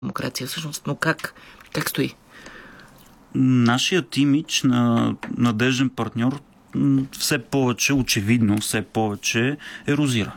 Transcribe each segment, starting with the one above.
демокрация всъщност, но как стои? Нашият имидж на надежден партньор все повече, очевидно, все повече ерозира.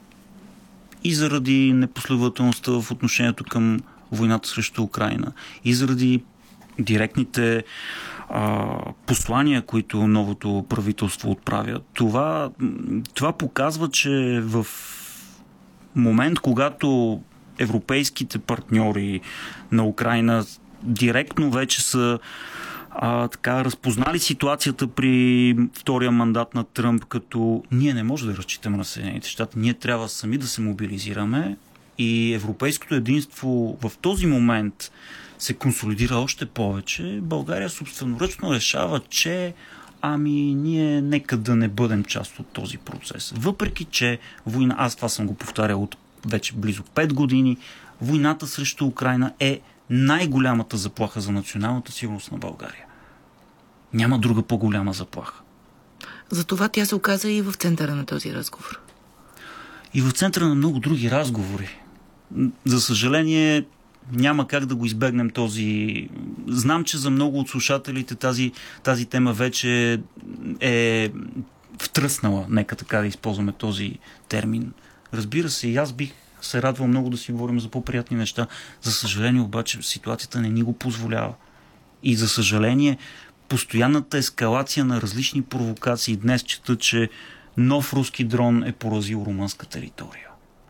И заради непоследователността в отношението към войната срещу Украйна, и заради директните послания, които новото правителство отправя. Това показва, че в момент, когато европейските партньори на Украйна директно вече са разпознали ситуацията при втория мандат на Тръмп, като ние не можем да разчитаме на Съединените щати, ние трябва сами да се мобилизираме и европейското единство в този момент се консолидира още повече. България собственоръчно решава, че ние нека да не бъдем част от този процес. Въпреки, че война, аз това съм го повтарял от вече близо 5 години, войната срещу Украйна е най-голямата заплаха за националната сигурност на България. Няма друга по-голяма заплаха. Затова тя се оказа и в центъра на този разговор. И в центъра на много други разговори. За съжаление, няма как да го избегнем този... Знам, че за много от слушателите тази тема вече е втръснала, нека така да използваме този термин. Разбира се, и аз бих се радвал много да си говорим за по-приятни неща. За съжаление, обаче, ситуацията не ни го позволява. И за съжаление, постоянната ескалация на различни провокации. Днес чета, че нов руски дрон е поразил румънска територия.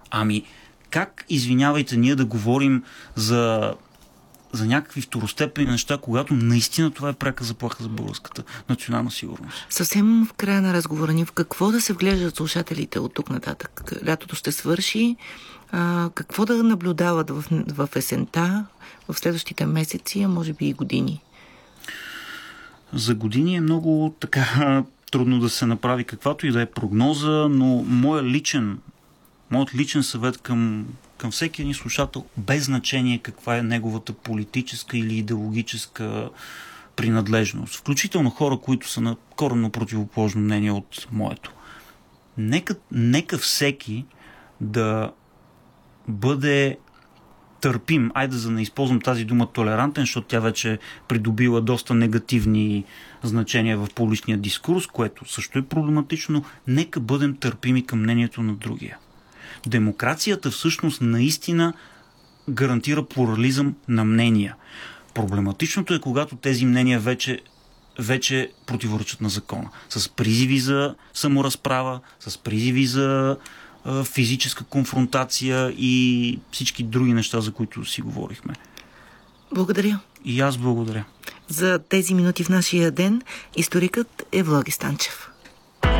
Как, извинявайте, ние да говорим за някакви второстепени неща, когато наистина това е пряка заплаха за българската национална сигурност? Съвсем в края на разговора ни, в какво да се вглеждат слушателите от тук нататък? Лятото ще свърши. Какво да наблюдават в есента, в следващите месеци, а може би и години? За години е много трудно да се направи каквато и да е прогноза, но моят личен съвет към всеки един слушател, без значение каква е неговата политическа или идеологическа принадлежност, включително хора, които са на коренно противоположно мнение от моето. Нека всеки да бъде търпим. Айде, за да не използвам тази дума толерантен, защото тя вече придобила доста негативни значения в публичния дискурс, което също е проблематично. Нека бъдем търпими към мнението на другия. Демокрацията всъщност наистина гарантира плурализъм на мнения. Проблематичното е, когато тези мнения вече противоречат на закона. С призиви за саморазправа, с призиви за физическа конфронтация и всички други неща, за които си говорихме. Благодаря. И аз благодаря. За тези минути в нашия ден историкът е Влади Станчев.